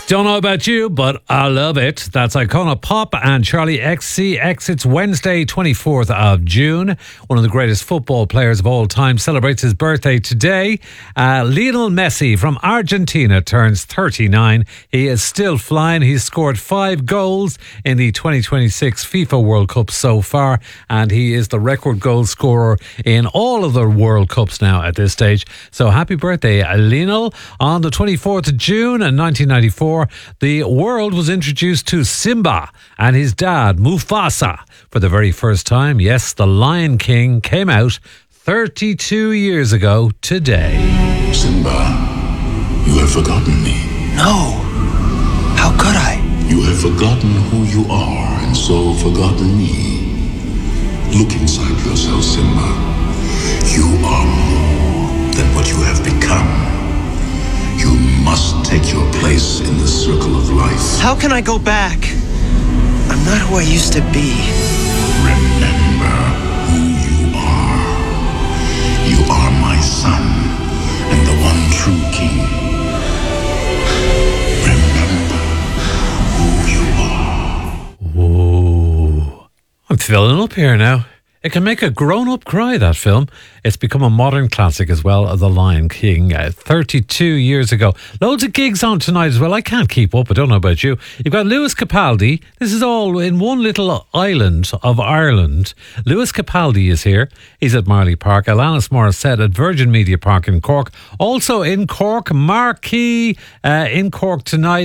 Don't know about you, but I love it. That's Icona Pop and Charlie XCX. It's Wednesday, 24th of June. One of the greatest football players of all time celebrates his birthday today. Lionel Messi from Argentina turns 39. He is still flying. He's scored 5 goals in the 2026 FIFA World Cup so far, and he is the record goal scorer in all of the World Cups now at this stage. So happy birthday, Lionel. On the 24th of June in 1994, the world was introduced to Simba and his dad, Mufasa, for the very first time. Yes, The Lion King came out 32 years ago today. Simba, you have forgotten me. No. How could I? You have forgotten who you are and so forgotten me. Look inside yourself, Simba. You are more than what you have become. You must take your place in the circle of life. How can I go back? I'm not who I used to be. Remember who you are. You are my son and the one true king. Remember who you are. Whoa. I'm filling up here now. It can make a grown-up cry, that film. It's become a modern classic as well, The Lion King, 32 years ago. Loads of gigs on tonight as well. I can't keep up. I don't know about you. You've got Lewis Capaldi. This is all in one little island of Ireland. Lewis Capaldi is here. He's at Marley Park. Alanis Morissette at Virgin Media Park in Cork. Also in Cork, Marquee in Cork tonight.